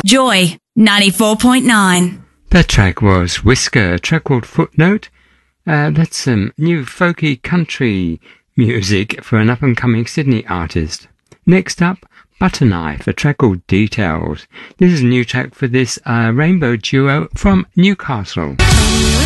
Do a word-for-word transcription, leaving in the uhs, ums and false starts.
Joy ninety-four point nine. That track was Whisker, a track called Footnote. Uh, that's some new folky country music for an up-and-coming Sydney artist. Next up, Butterknife, a track called Details. This is a new track for this uh, rainbow duo from Newcastle.